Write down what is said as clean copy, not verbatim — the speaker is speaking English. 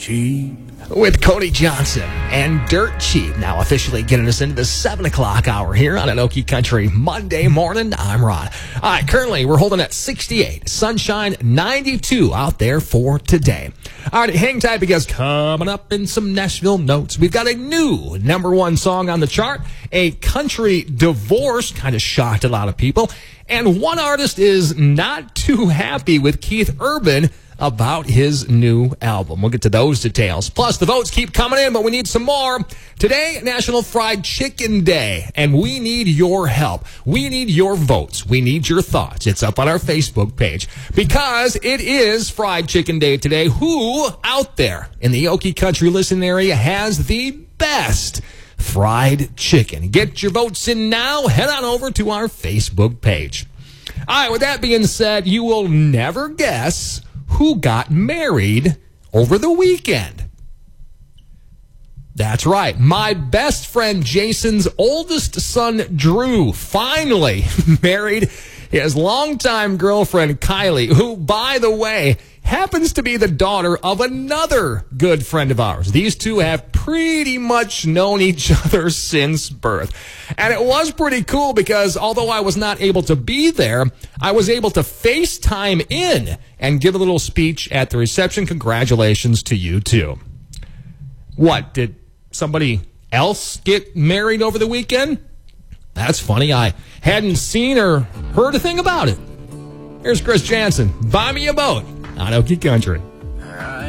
Cheap. With Cody Johnson and Dirt Cheap, now officially getting us into the 7 o'clock hour here on Anoki Country Monday morning. I'm Ron. All right, currently we're holding at 68, sunshine 92 out there for today. All right, hang tight because coming up in some Nashville notes, we've got a new #1 song on the chart, a country divorce, kind of shocked a lot of people, and one artist is not too happy with Keith Urban about his new album. We'll get to those details. Plus, the votes keep coming in, but we need some more. Today, National Fried Chicken Day, and we need your help. We need your votes. We need your thoughts. It's up on our Facebook page because it is Fried Chicken Day today. Who out there in the Okie Country listening area has the best fried chicken? Get your votes in now. Head on over to our Facebook page. All right, with that being said, you will never guess who got married over the weekend. That's right. My best friend Jason's oldest son, Drew, finally married his longtime girlfriend, Kylie, who, by the way, happens to be the daughter of another good friend of ours. These two have pretty much known each other since birth. And it was pretty cool because although I was not able to be there, I was able to FaceTime in and give a little speech at the reception. Congratulations to you, too. What, did somebody else get married over the weekend? That's funny. I hadn't seen or heard a thing about it. Here's Chris Jansen. Buy me a boat on Okie Country.